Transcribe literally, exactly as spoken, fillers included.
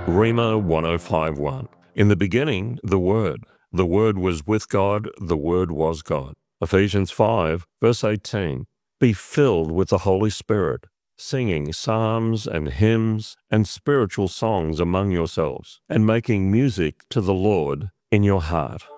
Rhema one oh five one. In the beginning, the Word. The Word was with God. The Word was God. Ephesians five, verse eighteen. Be filled with the Holy Spirit, singing psalms and hymns and spiritual songs among yourselves, and making music to the Lord in your heart.